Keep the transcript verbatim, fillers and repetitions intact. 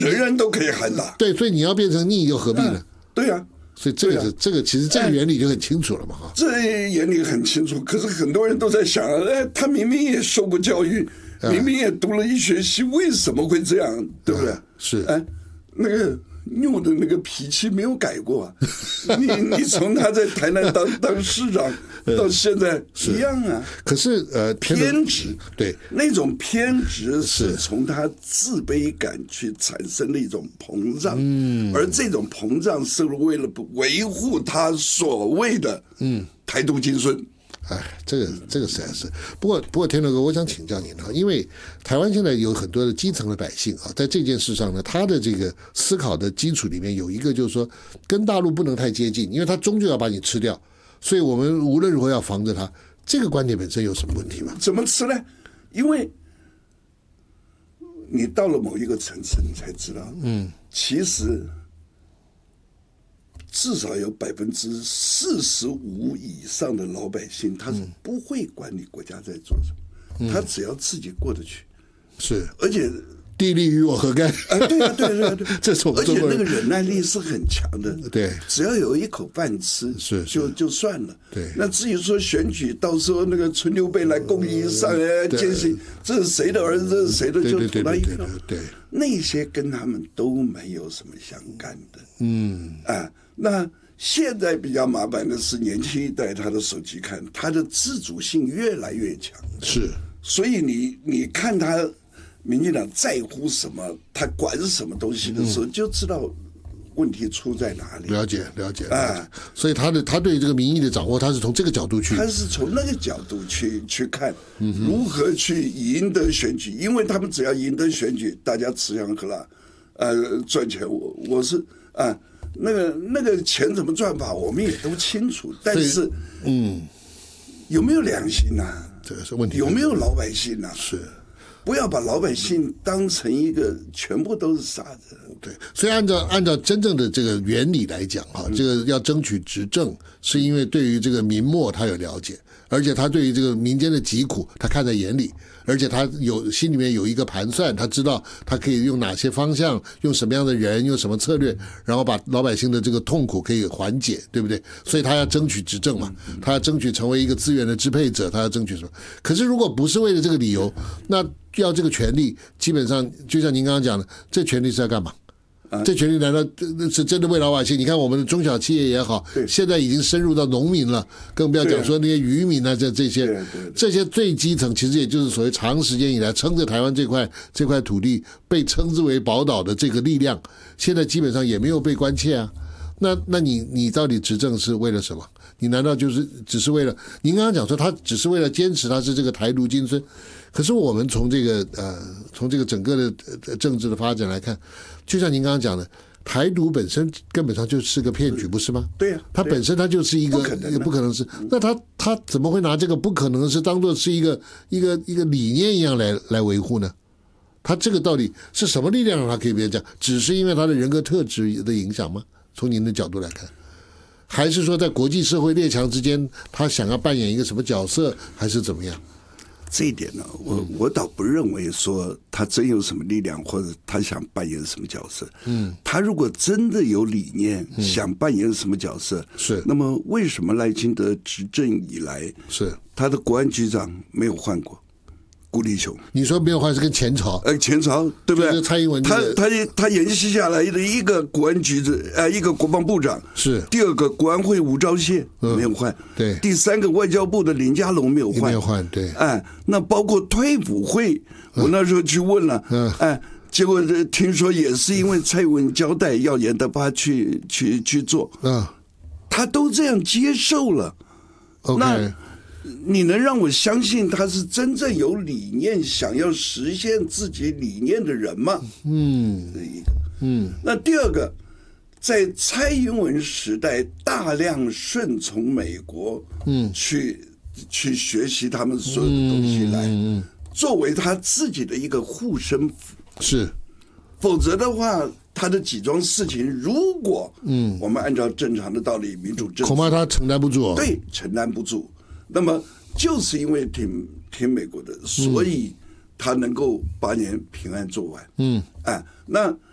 人人都可以喊打。 对，所以你要变成逆又何必呢？ 啊对啊。 所以这个是、啊、这个其实这个原理就很清楚了嘛，哈。 这原理很清楚，可是很多人都在想，哎，他明明也受过教育，明明也读了医学系，为什么会这样？对不对？ 啊、是， 哎，那个拗的那个脾气没有改过啊。你你从他在台南当当市长到现在一样啊。 可是呃， 偏执， 对， 那种偏执是从他自卑感去产生的一种膨胀，嗯，而这种膨胀是为了维护他所谓的嗯台独精神。 哎，这个这个实在是，不过不过天乐哥，我想请教您哈，因为台湾现在有很多的基层的百姓啊，在这件事上呢，他的这个思考的基础里面有一个就是说，跟大陆不能太接近，因为他终究要把你吃掉，所以我们无论如何要防着他。这个观点本身有什么问题吗？ 怎么吃呢？因为你到了某一个层次，你才知道，嗯，其实。至少有百分之四十五以上的老百姓，他是不会管你国家在做什么，嗯、他只要自己过得去。 是， 而且地利与我何干？ 啊，对啊，对啊，对啊，对啊这种， 而且那个忍耐力是很强的。 对， 只要有一口饭吃， 是就就算了。 对， 那至于说选举，到时候那个春秋杯来供应上来践行，这是谁的儿子，这是谁的，就投他一票。 对， 那些跟他们都没有什么相干的。 嗯， 啊。那现在比较麻烦的是，年轻一代他的手机看，他的自主性越来越强。 是， 所以你你看他民进党在乎什么，他管什么东西的时候，就知道问题出在哪里。 了解，了解啊。所以他的他对这个民意的掌握，他是从这个角度去， 他是从那个角度去去看如何去赢得选举，因为他们只要赢得选举，大家吃香喝辣，呃，赚钱。我我是啊。那个那个钱怎么赚法，我们也都清楚，但是，嗯，有没有良心呐、啊？ 这个是问题。 有没有老百姓呐、啊？ 是， 不要把老百姓当成一个全部都是傻子。 对，所以按照按照真正的这个原理来讲，哈，这个要争取执政，是因为对于这个民末他有了解，而且他对于这个民间的疾苦他看在眼里。而且他有心里面有一个盘算，他知道他可以用哪些方向，用什么样的人，用什么策略，然后把老百姓的这个痛苦可以缓解，对不对？所以他要争取执政嘛，他要争取成为一个资源的支配者，他要争取什么？可是如果不是为了这个理由，那要这个权利，基本上就像您刚刚讲的，这权利是要干嘛？这权利难道是真的为老百姓？你看我们的中小企业也好，现在已经深入到农民了，更不要讲说那些渔民啊，这这些这些最基层，其实也就是所谓长时间以来撑着台湾这块这块土地被称之为宝岛的这个力量，现在基本上也没有被关切啊。那那你你到底执政是为了什么？你难道就是只是为了？您刚刚讲说他只是为了坚持他是这个台独精神，可是我们从这个呃从这个整个的政治的发展来看，就像您刚刚讲的，台独本身根本上就是个骗局，不是吗？ 对呀、啊， 它本身它就是一个不可能，不可能是。那他他怎么会拿这个不可能是当做是一个一个一个理念一样来来维护呢？他这个到底是什么力量让他可以别这样？只是因为他的人格特质的影响吗？从您的角度来看，还是说在国际社会列强之间，他想要扮演一个什么角色，还是怎么样？ 这一点呢，我我倒不认为说他真有什么力量，或者他想扮演什么角色。嗯，他如果真的有理念，嗯、想扮演什么角色， 是那么为什么赖清德执政以来， 是他的国安局长没有换过？顾立雄， 你说没有换是跟前朝， 呃，前朝对不对？ 就是蔡英文、这个，他他他延续下来的一个国安局子，呃，一个国防部长是， 第二个国安会吴钊燮、嗯、没有换， 对， 第三个外交部的林佳龙没有换， 没有换，对， 哎，那包括退辅会，我那时候去问了，嗯，哎，结果听说也是因为蔡英文交代要严德发去去去做，嗯，他都这样接受了 ，OK。 那你能让我相信他是真正有理念、想要实现自己理念的人吗？嗯，这一个，嗯，那第二个，在蔡英文时代，大量顺从美国，嗯，去去学习他们所有的东西来，嗯嗯、作为他自己的一个护身符， 是， 否则的话。他的几桩事情，如果嗯，我们按照正常的道理，民主政治， 恐怕他承担不住、哦， 对，承担不住。那么就是因为挺挺美国的，所以他能够八年平安做完。嗯，哎，那